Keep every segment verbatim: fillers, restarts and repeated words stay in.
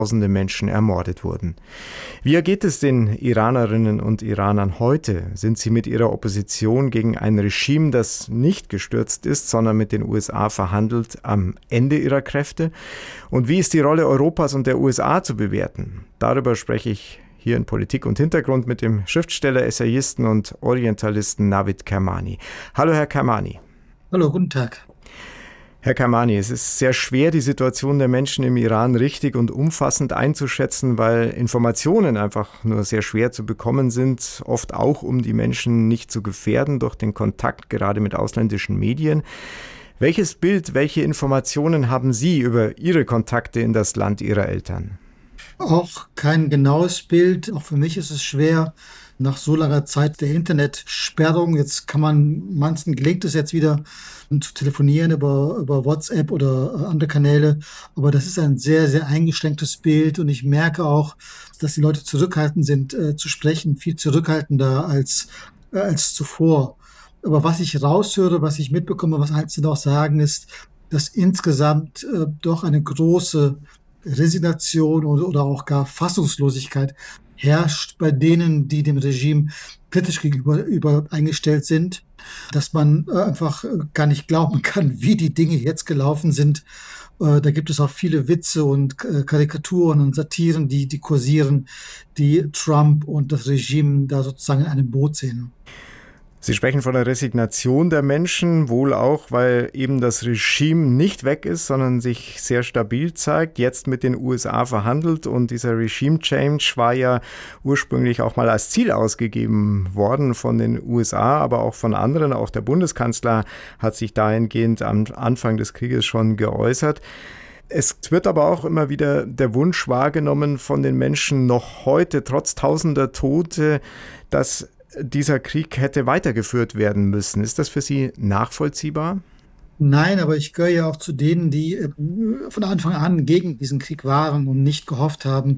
Tausende Menschen ermordet wurden. Wie ergeht es den Iranerinnen und Iranern heute? Sind sie mit ihrer Opposition gegen ein Regime, das nicht gestürzt ist, sondern mit den U S A verhandelt, am Ende ihrer Kräfte? Und wie ist die Rolle Europas und der U S A zu bewerten? Darüber spreche ich hier in Politik und Hintergrund mit dem Schriftsteller, Essayisten und Orientalisten Navid Kermani. Hallo, Herr Kermani. Hallo, guten Tag. Herr Kermani, es ist sehr schwer, die Situation der Menschen im Iran richtig und umfassend einzuschätzen, weil Informationen einfach nur sehr schwer zu bekommen sind, oft auch, um die Menschen nicht zu gefährden durch den Kontakt gerade mit ausländischen Medien. Welches Bild, welche Informationen haben Sie über Ihre Kontakte in das Land Ihrer Eltern? Auch kein genaues Bild. Auch für mich ist es schwer, nach so langer Zeit der Internetsperrung, jetzt kann man, manchen gelingt es jetzt wieder, zu telefonieren über, über WhatsApp oder andere Kanäle, aber das ist ein sehr, sehr eingeschränktes Bild und ich merke auch, dass die Leute zurückhaltend sind, äh, zu sprechen, viel zurückhaltender als, äh, als zuvor. Aber was ich raushöre, was ich mitbekomme, was Einzelne auch sagen, ist, dass insgesamt äh, doch eine große Resignation oder, oder auch gar Fassungslosigkeit herrscht bei denen, die dem Regime kritisch gegenüber über eingestellt sind, dass man äh, einfach gar nicht glauben kann, wie die Dinge jetzt gelaufen sind. Äh, da gibt es auch viele Witze und äh, Karikaturen und Satiren, die, die kursieren, die Trump und das Regime da sozusagen in einem Boot sehen. Sie sprechen von der Resignation der Menschen, wohl auch, weil eben das Regime nicht weg ist, sondern sich sehr stabil zeigt, jetzt mit den U S A verhandelt und dieser Regime-Change war ja ursprünglich auch mal als Ziel ausgegeben worden von den U S A, aber auch von anderen. Auch der Bundeskanzler hat sich dahingehend am Anfang des Krieges schon geäußert. Es wird aber auch immer wieder der Wunsch wahrgenommen von den Menschen noch heute, trotz tausender Tote, dass dieser Krieg hätte weitergeführt werden müssen. Ist das für Sie nachvollziehbar? Nein, aber ich gehöre ja auch zu denen, die von Anfang an gegen diesen Krieg waren und nicht gehofft haben,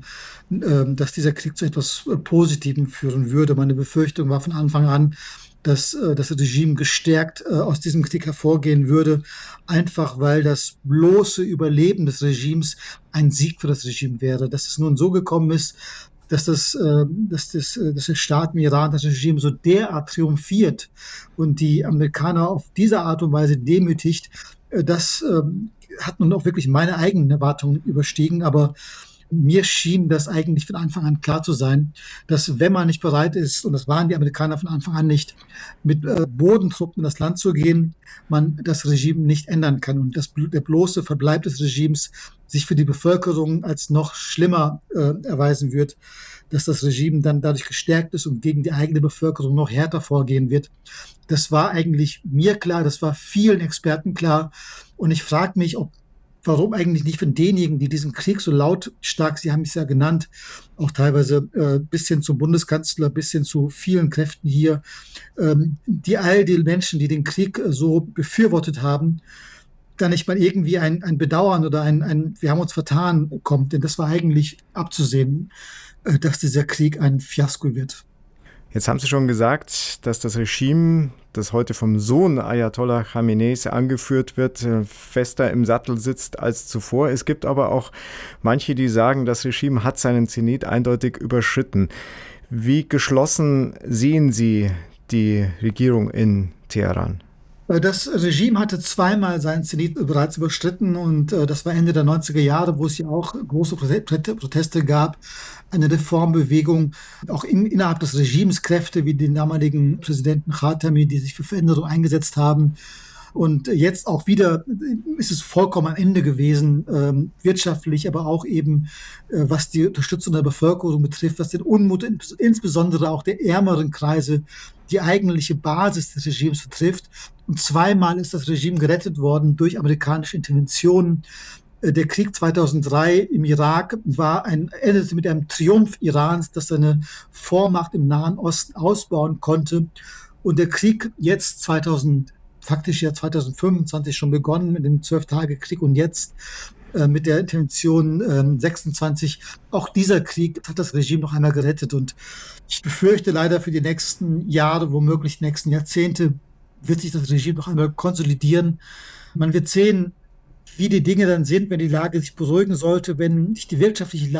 dass dieser Krieg zu etwas Positivem führen würde. Meine Befürchtung war von Anfang an, dass das Regime gestärkt aus diesem Krieg hervorgehen würde, einfach weil das bloße Überleben des Regimes ein Sieg für das Regime wäre. Dass es nun so gekommen ist, dass, das, äh, dass, das, äh, dass der Staat im Iran, das Regime so derart triumphiert und die Amerikaner auf diese Art und Weise demütigt, äh, das äh, hat nun auch wirklich meine eigenen Erwartungen überstiegen. Aber mir schien das eigentlich von Anfang an klar zu sein, dass wenn man nicht bereit ist, und das waren die Amerikaner von Anfang an nicht, mit äh, Bodentruppen in das Land zu gehen, man das Regime nicht ändern kann. Und das, der bloße Verbleib des Regimes sich für die Bevölkerung als noch schlimmer äh, erweisen wird, dass das Regime dann dadurch gestärkt ist und gegen die eigene Bevölkerung noch härter vorgehen wird. Das war eigentlich mir klar, das war vielen Experten klar. Und ich frage mich, ob warum eigentlich nicht von denjenigen, die diesen Krieg so lautstark, Sie haben es ja genannt, auch teilweise äh, bis hin zum Bundeskanzler, bis hin zu vielen Kräften hier, ähm, die all die Menschen, die den Krieg äh, so befürwortet haben, da nicht mal irgendwie ein, ein Bedauern oder ein, ein wir haben uns vertan kommt. Denn das war eigentlich abzusehen, äh, dass dieser Krieg ein Fiasko wird. Jetzt haben Sie schon gesagt, dass das Regime, das heute vom Sohn Ayatollah Khameneis angeführt wird, fester im Sattel sitzt als zuvor. Es gibt aber auch manche, die sagen, das Regime hat seinen Zenit eindeutig überschritten. Wie geschlossen sehen Sie die Regierung in Teheran? Das Regime hatte zweimal seinen Zenit bereits überschritten und äh, das war Ende der neunziger Jahre, wo es ja auch große Proteste gab, eine Reformbewegung, auch in, innerhalb des Regimes Kräfte wie den damaligen Präsidenten Khatami, die sich für Veränderung eingesetzt haben. Und jetzt auch wieder ist es vollkommen am Ende gewesen, ähm, wirtschaftlich, aber auch eben, äh, was die Unterstützung der Bevölkerung betrifft, was den Unmut ins, insbesondere auch der ärmeren Kreise, die eigentliche Basis des Regimes betrifft. Und zweimal ist das Regime gerettet worden durch amerikanische Interventionen. Äh, der Krieg zweitausenddrei im Irak war ein, endete mit einem Triumph Irans, das seine Vormacht im Nahen Osten ausbauen konnte. Und der Krieg jetzt zweitausend faktisch ja zweitausendfünfundzwanzig schon begonnen mit dem Zwölf-Tage-Krieg und jetzt äh, mit der Intervention äh, sechsundzwanzig. Auch dieser Krieg hat das Regime noch einmal gerettet und ich befürchte leider für die nächsten Jahre, womöglich die nächsten Jahrzehnte, wird sich das Regime noch einmal konsolidieren. Man wird sehen, wie die Dinge dann sind, wenn die Lage sich beruhigen sollte, wenn sich die wirtschaftliche Lage